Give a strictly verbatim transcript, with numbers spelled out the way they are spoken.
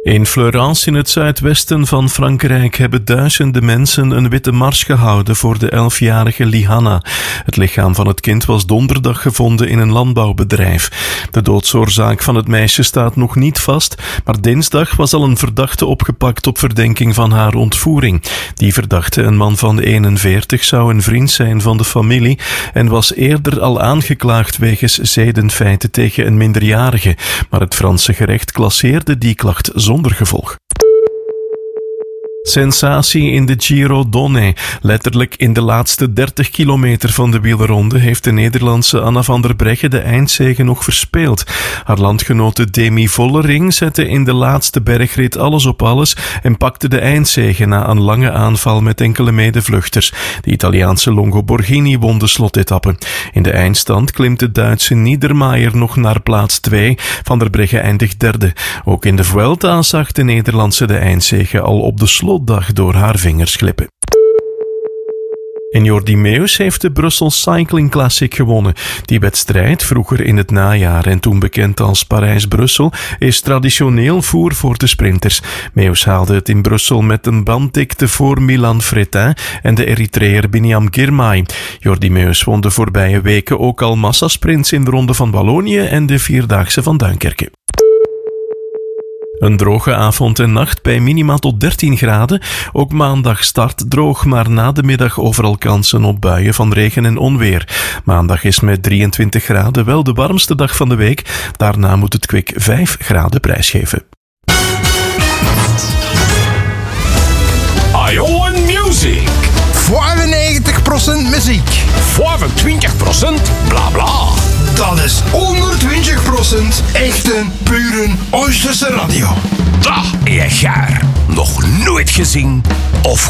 In Fleurance in het zuidwesten van Frankrijk hebben duizenden mensen een witte mars gehouden voor de elfjarige Lihanna. Het lichaam van het kind was donderdag gevonden in een landbouwbedrijf. De doodsoorzaak van het meisje staat nog niet vast, maar dinsdag was al een verdachte opgepakt op verdenking van haar ontvoering. Die verdachte, een man van eenenveertig, zou een vriend zijn van de familie en was eerder al aangeklaagd wegens zedenfeiten tegen een minderjarige. Maar het Franse gerecht klasseerde die klacht zonder gevolg. Sensatie in de Giro Donne. Letterlijk in de laatste dertig kilometer van de wielerronde heeft de Nederlandse Anna van der Breggen de eindzege nog verspeeld. Haar landgenote Demi Vollering zette in de laatste bergrit alles op alles en pakte de eindzege na een lange aanval met enkele medevluchters. De Italiaanse Longo Borghini won de slotetappe. In de eindstand klimt de Duitse Niedermayer nog naar plaats twee. Van der Breggen eindigt derde. Ook in de Vuelta zag de Nederlandse de eindzege al op de slot dag door haar vingers glippen. En Jordi Meeus heeft de Brussels Cycling Classic gewonnen. Die wedstrijd, vroeger in het najaar en toen bekend als Parijs-Brussel, is traditioneel voer voor de sprinters. Meeus haalde het in Brussel met een banddikte voor Milan Fretin en de Eritreër Biniam Girmay. Jordi Meeus won de voorbije weken ook al massasprints in de Ronde van Wallonië en de Vierdaagse van Duinkerke. Een droge avond en nacht bij minima tot dertien graden. Ook maandag start droog, maar na de middag overal kansen op buien van regen en onweer. Maandag is met drieëntwintig graden wel de warmste dag van de week. Daarna moet het kwik vijf graden prijsgeven. Ion Music. vijfennegentig procent muziek. vijfentwintig procent bla bla. Dat is honderdtwintig procent echte, pure Oosterse radio. Dag, je gaar. Nog nooit gezien of